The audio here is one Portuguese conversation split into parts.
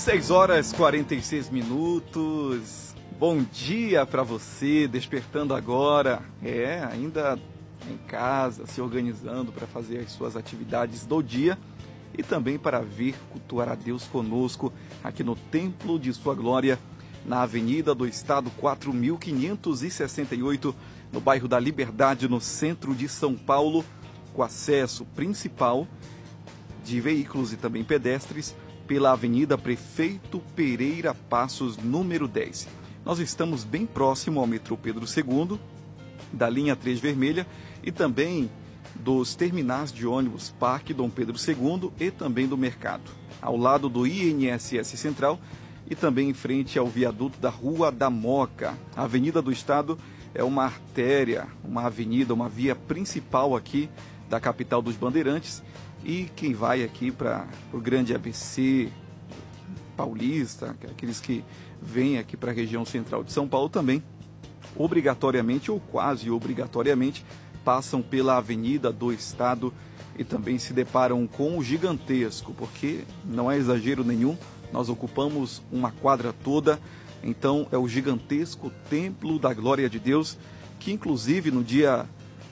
6h46. Bom dia para você, despertando agora. Ainda em casa, se organizando para fazer as suas atividades do dia e também para vir cultuar a Deus conosco aqui no Templo de Sua Glória, na Avenida do Estado 4568, no bairro da Liberdade, no centro de São Paulo, com acesso principal de veículos e também pedestres pela Avenida Prefeito Pereira Passos, número 10. Nós estamos bem próximo ao metrô Pedro II, da linha 3 vermelha e também dos terminais de ônibus Parque Dom Pedro II e também do mercado, ao lado do INSS Central e também em frente ao viaduto da Rua da Moca. A Avenida do Estado é uma artéria, uma avenida, uma via principal aqui da capital dos Bandeirantes, e quem vai aqui para o grande ABC paulista, aqueles que vêm aqui para a região central de São Paulo também, obrigatoriamente ou quase obrigatoriamente, passam pela Avenida do Estado e também se deparam com o gigantesco, porque não é exagero nenhum, nós ocupamos uma quadra toda, então é o gigantesco Templo da Glória de Deus, que inclusive no dia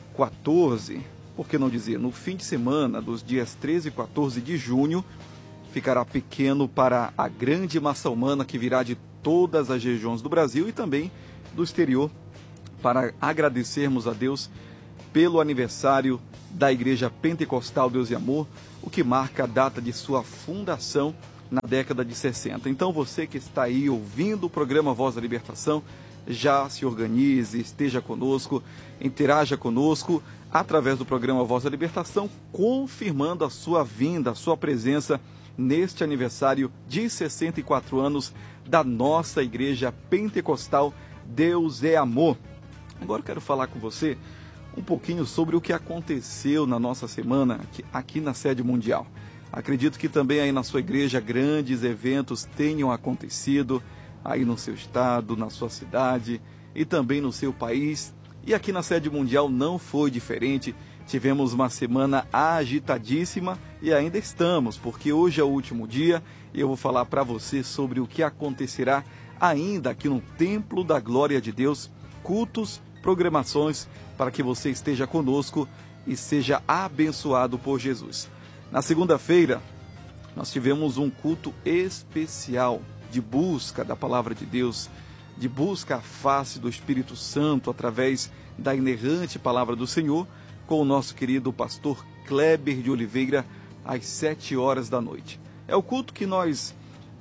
14, por que não dizer, no fim de semana dos dias 13 e 14 de junho, ficará pequeno para a grande massa humana que virá de todas as regiões do Brasil e também do exterior, para agradecermos a Deus pelo aniversário da Igreja Pentecostal Deus e Amor, o que marca a data de sua fundação na década de 60. Então você que está aí ouvindo o programa Voz da Libertação, já se organize, esteja conosco, interaja conosco através do programa Voz da Libertação, confirmando a sua vinda, a sua presença neste aniversário de 64 anos da nossa Igreja Pentecostal Deus é Amor. Agora eu quero falar com você um pouquinho sobre o que aconteceu na nossa semana aqui na sede mundial. Acredito que também aí na sua igreja grandes eventos tenham acontecido aí no seu estado, na sua cidade e também no seu país. E aqui na sede mundial não foi diferente. Tivemos uma semana agitadíssima e ainda estamos, porque hoje é o último dia e eu vou falar para você sobre o que acontecerá ainda aqui no Templo da Glória de Deus, cultos, programações, para que você esteja conosco e seja abençoado por Jesus. Na segunda-feira, nós tivemos um culto especial de busca da Palavra de Deus, de busca à face do Espírito Santo através da inerrante Palavra do Senhor, com o nosso querido pastor Kleber de Oliveira, às 7h da noite. É o culto que nós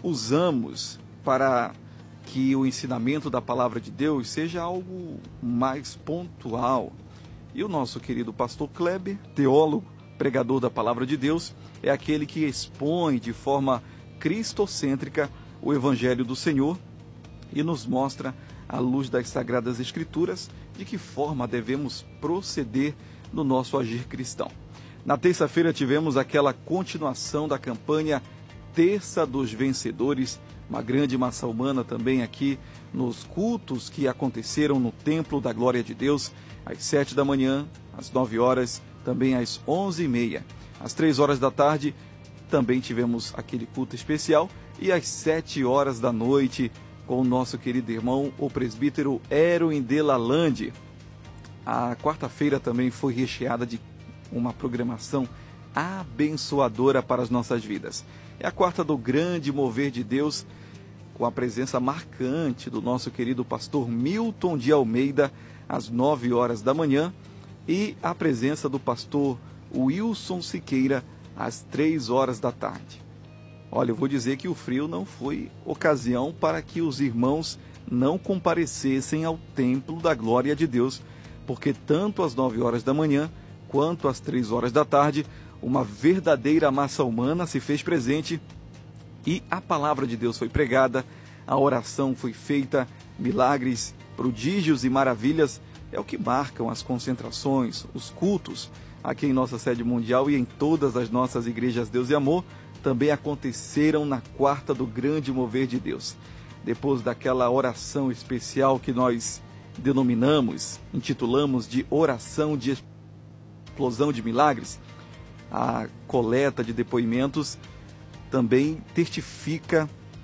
usamos para que o ensinamento da Palavra de Deus seja algo mais pontual. E o nosso querido pastor Kleber, teólogo, pregador da Palavra de Deus, é aquele que expõe de forma cristocêntrica o Evangelho do Senhor e nos mostra, à luz das Sagradas Escrituras, de que forma devemos proceder no nosso agir cristão. Na terça-feira tivemos aquela continuação da campanha Terça dos Vencedores, uma grande massa humana também aqui nos cultos que aconteceram no Templo da Glória de Deus, às 7h, às 9h, também às 11h30. Às 3h da tarde também tivemos aquele culto especial e às 7h da noite com o nosso querido irmão, o presbítero Erwin de Lalande. A quarta-feira também foi recheada de uma programação abençoadora para as nossas vidas. É a quarta do grande mover de Deus, com a presença marcante do nosso querido pastor Milton de Almeida, às 9h e a presença do pastor Wilson Siqueira, às 3h da tarde. Olha, eu vou dizer que o frio não foi ocasião para que os irmãos não comparecessem ao Templo da Glória de Deus, porque tanto às 9h quanto às 3h da tarde, uma verdadeira massa humana se fez presente e a palavra de Deus foi pregada, a oração foi feita, milagres, prodígios e maravilhas é o que marcam as concentrações, os cultos aqui em nossa sede mundial e em todas as nossas igrejas Deus e Amor, também aconteceram na quarta do grande mover de Deus. Depois daquela oração especial que nós denominamos, intitulamos de oração de explosão de milagres, a coleta de depoimentos também testifica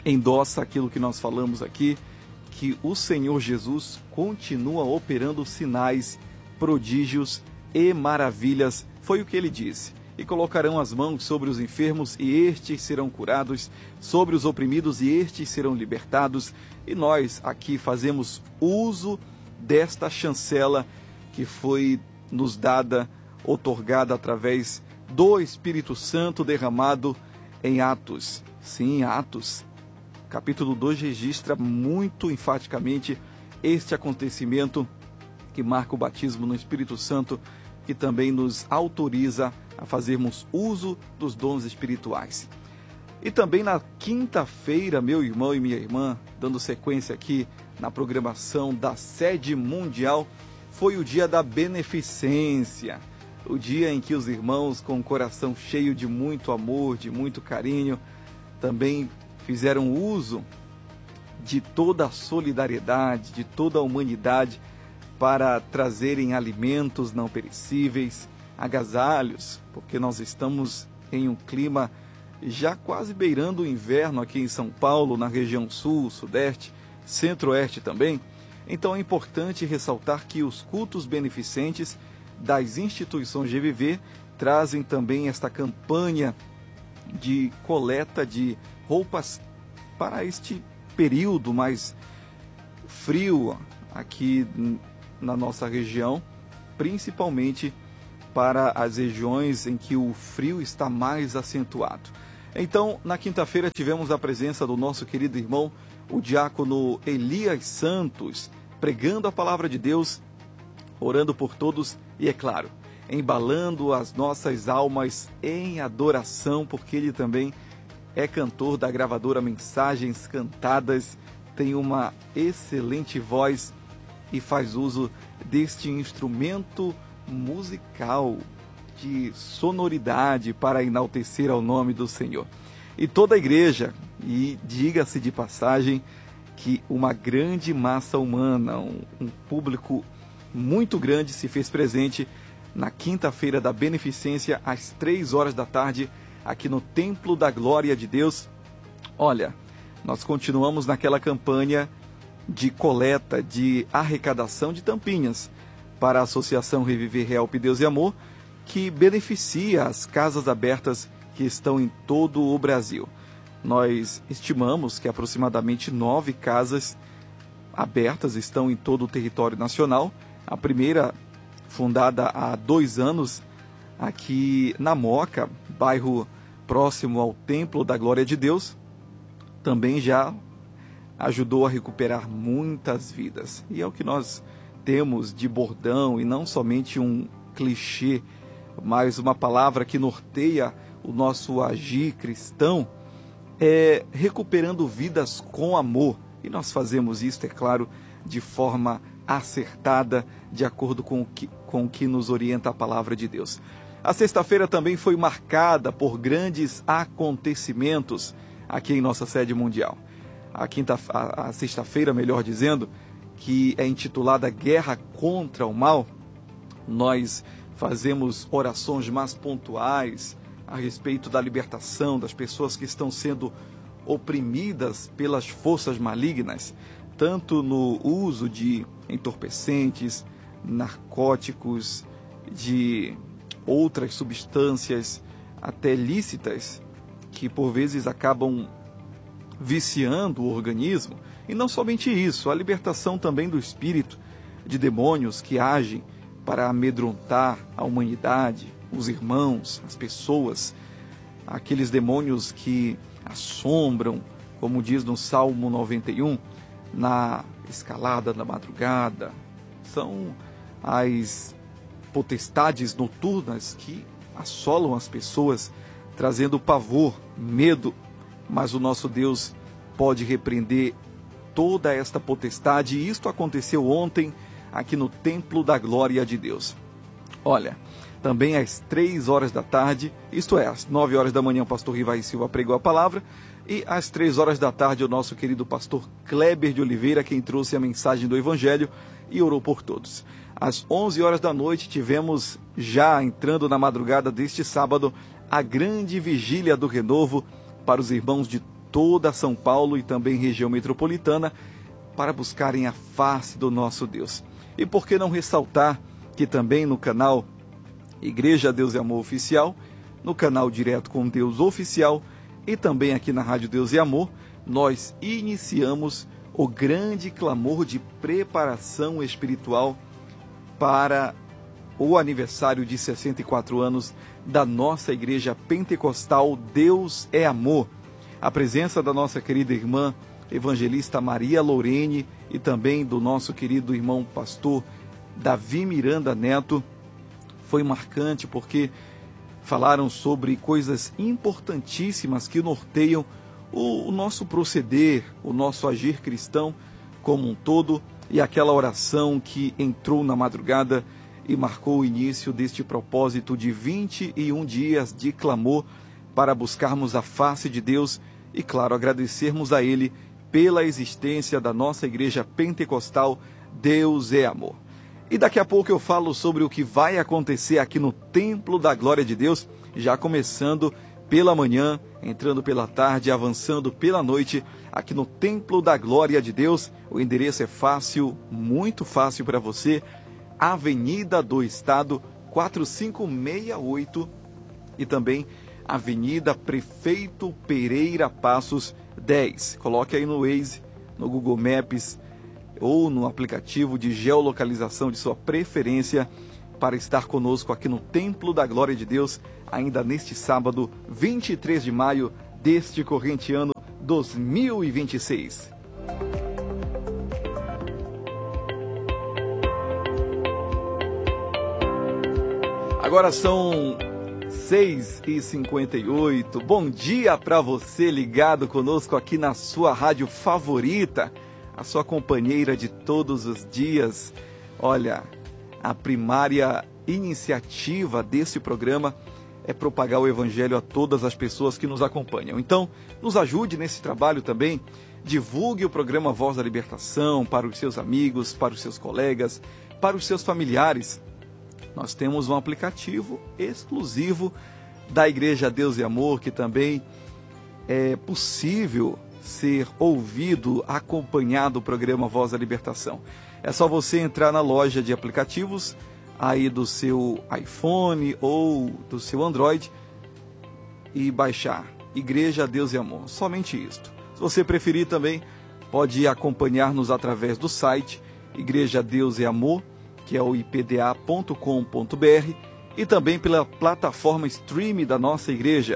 endossa aquilo que nós falamos aqui, que o Senhor Jesus continua operando sinais, prodígios e maravilhas. Foi o que ele disse. E colocarão as mãos sobre os enfermos e estes serão curados, sobre os oprimidos e estes serão libertados. E nós aqui fazemos uso desta chancela que foi nos dada, outorgada através do Espírito Santo derramado em Atos. Sim, Atos. Capítulo 2 registra muito enfaticamente este acontecimento que marca o batismo no Espírito Santo, que também nos autoriza a fazermos uso dos dons espirituais. E também na quinta-feira, meu irmão e minha irmã, dando sequência aqui na programação da Sede Mundial, foi o dia da beneficência, o dia em que os irmãos, com o coração cheio de muito amor, de muito carinho, também fizeram uso de toda a solidariedade, de toda a humanidade, para trazerem alimentos não perecíveis, agasalhos, porque nós estamos em um clima já quase beirando o inverno aqui em São Paulo, na região sul, sudeste, centro-oeste também. Então é importante ressaltar que os cultos beneficentes das instituições GVV trazem também esta campanha de coleta de roupas para este período mais frio aqui na nossa região, principalmente para as regiões em que o frio está mais acentuado. Então, na quinta-feira tivemos a presença do nosso querido irmão, o diácono Elias Santos, pregando a palavra de Deus, orando por todos e, é claro, embalando as nossas almas em adoração, porque ele também é cantor da gravadora Mensagens Cantadas, tem uma excelente voz e faz uso deste instrumento musical de sonoridade para enaltecer ao nome do Senhor. E toda a igreja, e diga-se de passagem, que uma grande massa humana, um público muito grande se fez presente na quinta-feira da Beneficência, às 3 horas da tarde, aqui no Templo da Glória de Deus. Olha, nós continuamos naquela campanha de coleta, de arrecadação de tampinhas para a Associação Reviver Help Deus e Amor, que beneficia as casas abertas que estão em todo o Brasil. Nós estimamos que aproximadamente 9 casas abertas estão em todo o território nacional. A primeira, fundada há 2 anos, aqui na Moca, bairro próximo ao Templo da Glória de Deus, também já ajudou a recuperar muitas vidas. E é o que nós temos de bordão, e não somente um clichê, mas uma palavra que norteia o nosso agir cristão, é recuperando vidas com amor. E nós fazemos isso, é claro, de forma acertada, de acordo com o que nos orienta a palavra de Deus. A sexta-feira também foi marcada por grandes acontecimentos aqui em nossa sede mundial. A sexta-feira, melhor dizendo, que é intitulada Guerra contra o Mal, nós fazemos orações mais pontuais a respeito da libertação das pessoas que estão sendo oprimidas pelas forças malignas, tanto no uso de entorpecentes, narcóticos, de outras substâncias até lícitas, que por vezes acabam viciando o organismo. E não somente isso, a libertação também do espírito de demônios que agem para amedrontar a humanidade, os irmãos, as pessoas, aqueles demônios que assombram, como diz no Salmo 91, na escalada da madrugada. São as potestades noturnas que assolam as pessoas, trazendo pavor, medo, mas o nosso Deus pode repreender toda esta potestade, e isto aconteceu ontem aqui no Templo da Glória de Deus. Olha, também às 3 horas da tarde, isto é, às 9 horas da manhã, o pastor Rivaí Silva pregou a palavra, e às 3 horas da tarde, o nosso querido pastor Kleber de Oliveira, quem trouxe a mensagem do Evangelho e orou por todos. Às 11 horas da noite, tivemos, já entrando na madrugada deste sábado, a grande vigília do renovo para os irmãos de toda São Paulo e também região metropolitana para buscarem a face do nosso Deus. E por que não ressaltar que também no canal Igreja Deus e Amor Oficial, no canal Direto com Deus Oficial e também aqui na Rádio Deus e Amor, nós iniciamos o grande clamor de preparação espiritual para o aniversário de 64 anos da nossa Igreja Pentecostal Deus é Amor. A presença da nossa querida irmã evangelista Maria Lorene e também do nosso querido irmão pastor Davi Miranda Neto foi marcante porque falaram sobre coisas importantíssimas que norteiam o nosso proceder, o nosso agir cristão como um todo, e aquela oração que entrou na madrugada e marcou o início deste propósito de 21 dias de clamor para buscarmos a face de Deus e, claro, agradecermos a Ele pela existência da nossa Igreja Pentecostal Deus é Amor. E daqui a pouco eu falo sobre o que vai acontecer aqui no Templo da Glória de Deus, já começando pela manhã, entrando pela tarde, avançando pela noite, aqui no Templo da Glória de Deus. O endereço é fácil, muito fácil para você, Avenida do Estado 4568 e também Avenida Prefeito Pereira Passos 10. Coloque aí no Waze, no Google Maps ou no aplicativo de geolocalização de sua preferência para estar conosco aqui no Templo da Glória de Deus, ainda neste sábado, 23 de maio deste corrente ano 2026. Agora são 6h58. Bom dia para você ligado conosco aqui na sua rádio favorita, a sua companheira de todos os dias. Olha, a primária iniciativa desse programa é propagar o Evangelho a todas as pessoas que nos acompanham. Então, nos ajude nesse trabalho também. Divulgue o programa Voz da Libertação para os seus amigos, para os seus colegas, para os seus familiares. Nós temos um aplicativo exclusivo da Igreja Deus e Amor, que também é possível ser ouvido, acompanhado o programa Voz da Libertação. É só você entrar na loja de aplicativos aí do seu iPhone ou do seu Android e baixar Igreja Deus e Amor, somente isto. Se você preferir também, pode acompanhar-nos através do site Igreja Deus e Amor, que é o ipda.com.br, e também pela plataforma stream da nossa igreja,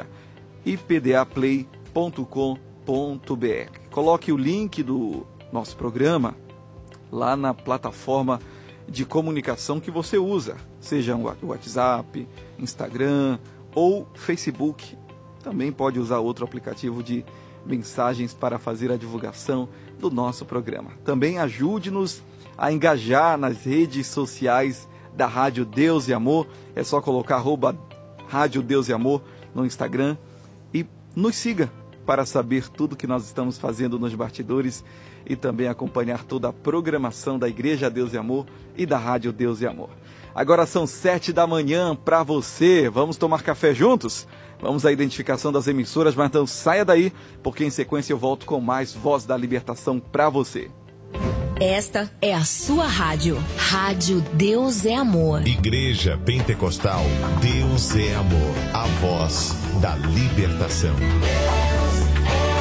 ipdaplay.com.br. Coloque o link do nosso programa lá na plataforma de comunicação que você usa, seja o WhatsApp, Instagram ou Facebook. Também pode usar outro aplicativo de mensagens para fazer a divulgação do nosso programa. Também ajude-nos a engajar nas redes sociais da Rádio Deus e Amor. É só colocar @Rádio Deus e Amor no Instagram e nos siga para saber tudo que nós estamos fazendo nos bastidores e também acompanhar toda a programação da Igreja Deus e Amor e da Rádio Deus e Amor. Agora são 7 da manhã para você. Vamos tomar café juntos? Vamos à identificação das emissoras, mas não saia daí, porque em sequência eu volto com mais Voz da Libertação para você. Esta é a sua rádio. Rádio Deus é Amor. Igreja Pentecostal Deus é Amor. A voz da libertação. Deus é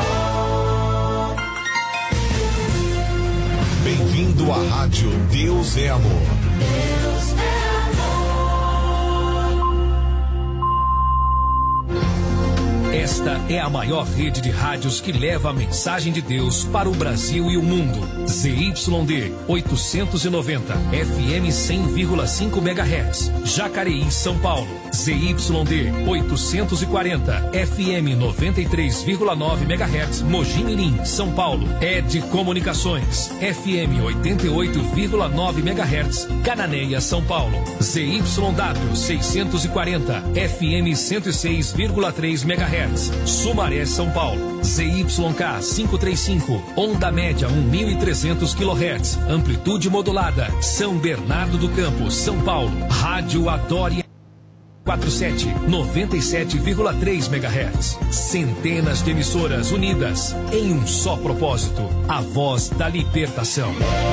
amor. Bem-vindo à Rádio Deus é Amor. Deus é Esta é a maior rede de rádios que leva a mensagem de Deus para o Brasil e o mundo. ZYD 890, FM 100,5 MHz, Jacareí, São Paulo. ZYD 840, FM 93,9 MHz, Mogi Mirim, São Paulo. ED Comunicações, FM 88,9 MHz, Cananéia, São Paulo. ZYW 640, FM 106,3 MHz, Sumaré, São Paulo. ZYK 535, onda média 1.300 kHz, amplitude modulada, São Bernardo do Campo, São Paulo. Rádio Adore 947 97,3 MHz. Centenas de emissoras unidas em um só propósito: a voz da libertação.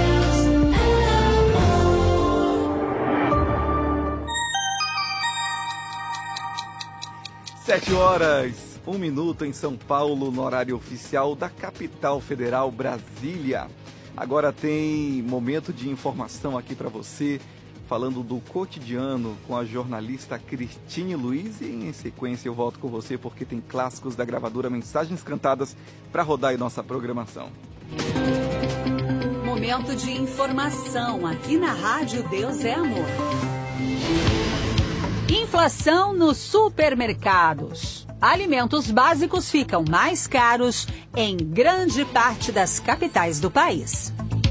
7h01 em São Paulo, no horário oficial da capital federal, Brasília. Agora tem momento de informação aqui para você, falando do cotidiano com a jornalista Cristine Luiz. E em sequência eu volto com você porque tem clássicos da gravadora Mensagens Cantadas para rodar em nossa programação. Momento de informação aqui na Rádio Deus é Amor. Inflação nos supermercados. Alimentos básicos ficam mais caros em grande parte das capitais do país.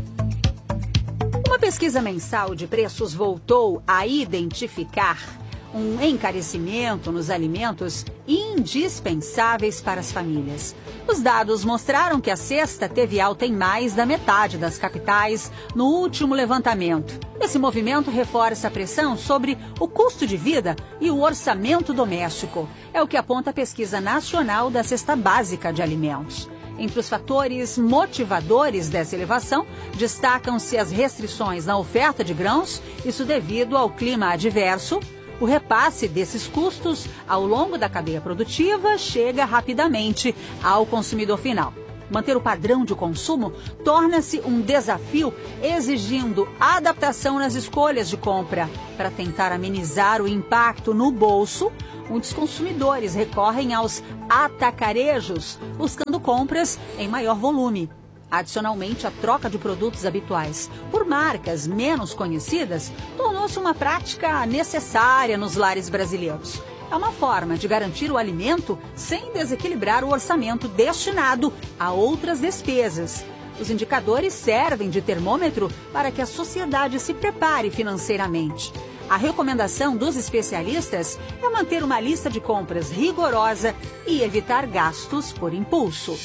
Uma pesquisa mensal de preços voltou a identificar um encarecimento nos alimentos indispensáveis para as famílias. Os dados mostraram que a cesta teve alta em mais da metade das capitais no último levantamento. Esse movimento reforça a pressão sobre o custo de vida e o orçamento doméstico. É o que aponta a Pesquisa Nacional da Cesta Básica de Alimentos. Entre os fatores motivadores dessa elevação, destacam-se as restrições na oferta de grãos, isso devido ao clima adverso. O repasse desses custos ao longo da cadeia produtiva chega rapidamente ao consumidor final. Manter o padrão de consumo torna-se um desafio, exigindo adaptação nas escolhas de compra. Para tentar amenizar o impacto no bolso, muitos consumidores recorrem aos atacarejos, buscando compras em maior volume. Adicionalmente, a troca de produtos habituais por marcas menos conhecidas tornou-se uma prática necessária nos lares brasileiros. É uma forma de garantir o alimento sem desequilibrar o orçamento destinado a outras despesas. Os indicadores servem de termômetro para que a sociedade se prepare financeiramente. A recomendação dos especialistas é manter uma lista de compras rigorosa e evitar gastos por impulso.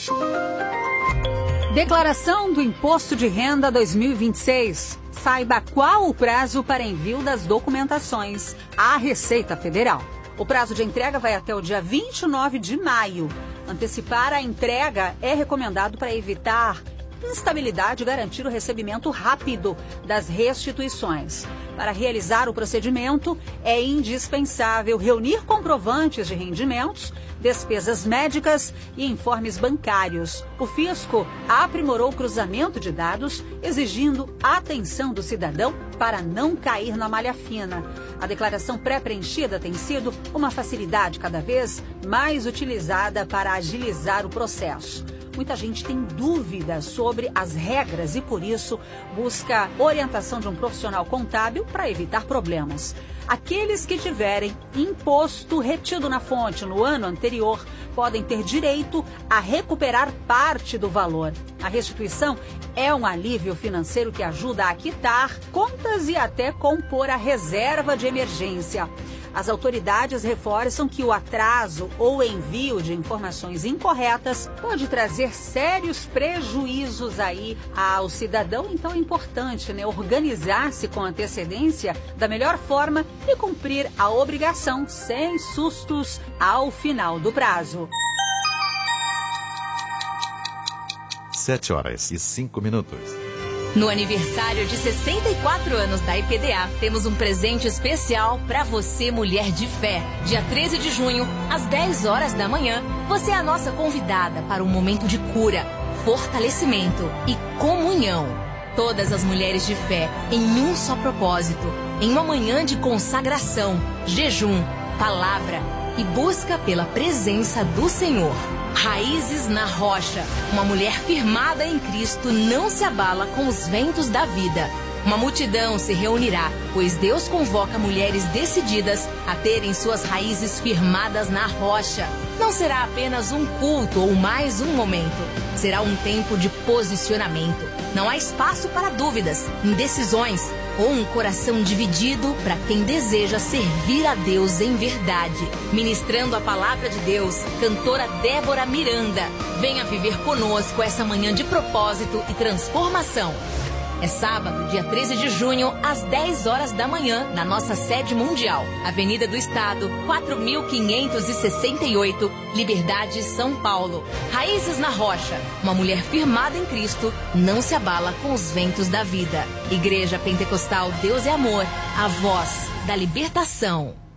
Declaração do Imposto de Renda 2026. Saiba qual o prazo para envio das documentações à Receita Federal. O prazo de entrega vai até o dia 29 de maio. Antecipar a entrega é recomendado para evitar instabilidade e garantir o recebimento rápido das restituições. Para realizar o procedimento, é indispensável reunir comprovantes de rendimentos, despesas médicas e informes bancários. O fisco aprimorou o cruzamento de dados, exigindo atenção do cidadão para não cair na malha fina. A declaração pré-preenchida tem sido uma facilidade cada vez mais utilizada para agilizar o processo. Muita gente tem dúvidas sobre as regras e, por isso, busca orientação de um profissional contábil para evitar problemas. Aqueles que tiverem imposto retido na fonte no ano anterior podem ter direito a recuperar parte do valor. A restituição é um alívio financeiro que ajuda a quitar contas e até compor a reserva de emergência. As autoridades reforçam que o atraso ou envio de informações incorretas pode trazer sérios prejuízos aí ao cidadão. Então é importante, organizar-se com antecedência da melhor forma e cumprir a obrigação sem sustos ao final do prazo. 7h05. No aniversário de 64 anos da IPDA, temos um presente especial para você, mulher de fé. Dia 13 de junho, às 10 horas da manhã, você é a nossa convidada para um momento de cura, fortalecimento e comunhão. Todas as mulheres de fé em um só propósito, em uma manhã de consagração, jejum, palavra e busca pela presença do Senhor. Raízes na rocha. Uma mulher firmada em Cristo não se abala com os ventos da vida. Uma multidão se reunirá, pois Deus convoca mulheres decididas a terem suas raízes firmadas na rocha. Não será apenas um culto ou mais um momento. Será um tempo de posicionamento. Não há espaço para dúvidas, indecisões ou um coração dividido para quem deseja servir a Deus em verdade. Ministrando a palavra de Deus, cantora Débora Miranda. Venha viver conosco essa manhã de propósito e transformação. É sábado, dia 13 de junho, às 10 horas da manhã, na nossa sede mundial. Avenida do Estado, 4.568, Liberdade, São Paulo. Raízes na Rocha. Uma mulher firmada em Cristo não se abala com os ventos da vida. Igreja Pentecostal Deus é Amor, a voz da libertação.